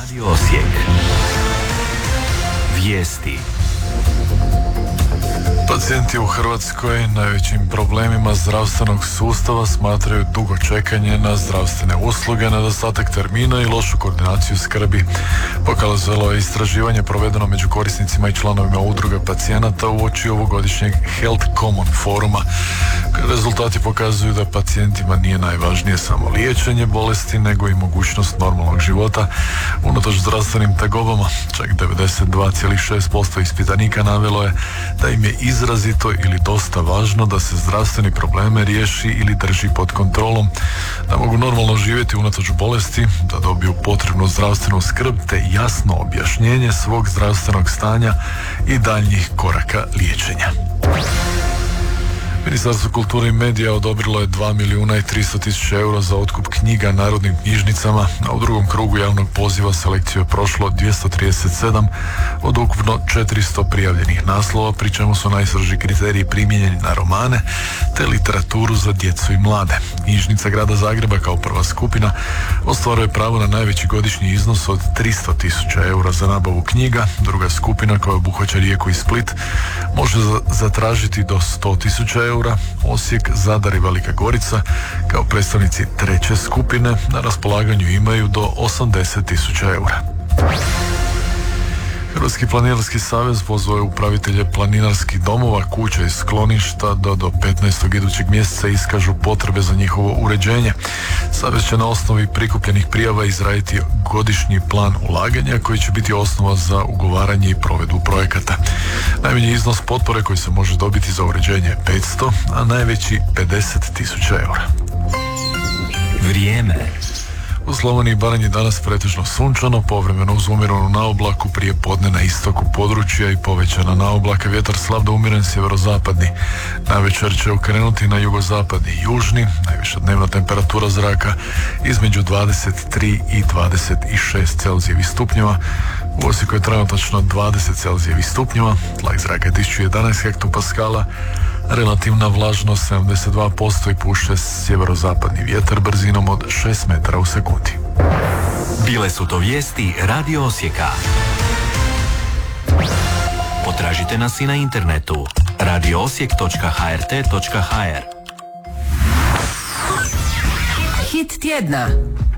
Radio Osijek. Vijesti. Pacijenti u Hrvatskoj najvećim problemima zdravstvenog sustava smatraju dugo čekanje na zdravstvene usluge, nedostatak termina i lošu koordinaciju skrbi. Pokazalo je istraživanje provedeno među korisnicima i članovima udruga pacijenata uoči ovogodišnjeg Health Common foruma. Rezultati pokazuju da pacijentima nije najvažnije samo liječenje bolesti, nego i mogućnost normalnog života. Unatoč zdravstvenim tegobama, čak 92,6% ispitanika navelo je da im je izrazito ili dosta važno da se zdravstveni probleme riješi ili drži pod kontrolom, da mogu normalno živjeti unatoč bolesti, da dobiju potrebnu zdravstvenu skrb te jasno objašnjenje svog zdravstvenog stanja i daljnjih koraka liječenja. Ministarstvo kulture i medija odobrilo je 2.300.000 eura za otkup knjiga narodnim knjižnicama, a u drugom krugu javnog poziva selekciju je prošlo 237 od ukupno 400 prijavljenih naslova, pri čemu su najstroži kriteriji primijenjeni na romane te literaturu za djecu i mlade. Knjižnica Grada Zagreba kao prva skupina ostvaruje pravo na najveći godišnji iznos od 300.000 eura za nabavu knjiga. Druga skupina, koja obuhvaća Rijeku i Split, može zatražiti do 100.000 eura. Osijek, Zadar i Velika Gorica kao predstavnici treće skupine na raspolaganju imaju do 80.000 eura. Hrvatski planinarski savez pozvao je upravitelje planinarskih domova, kuća i skloništa da do 15. idućeg mjeseca iskažu potrebe za njihovo uređenje. Savez će na osnovi prikupljenih prijava izraditi godišnji plan ulaganja koji će biti osnova za ugovaranje i provedbu projekata. Najmanji iznos potpore koji se može dobiti za uređenje je 500, a najveći 50.000 eura. Vrijeme. U Slavoniji i Baranji danas pretežno sunčano, povremeno uz umjerenu naoblaku, prije podne na istoku područja i povećana naoblaka, vjetar slab do umjeren sjeverozapadni. Navečer će okrenuti na jugozapadni i južni, najviša dnevna temperatura zraka između 23 i 26 Celzijevih stupnjeva. U Osijeku je trenutačno 20 Celzijevih stupnjeva, tlak zraka je 1011 hektopaskala, relativna vlažnost 72% i puše sjeverozapadni vjetar brzinom od 6 metara u sekundi. Bile su to vijesti Radio Osijeka. Potražite nas i na internetu radioosijek.hrt.hr. Hit tjedna.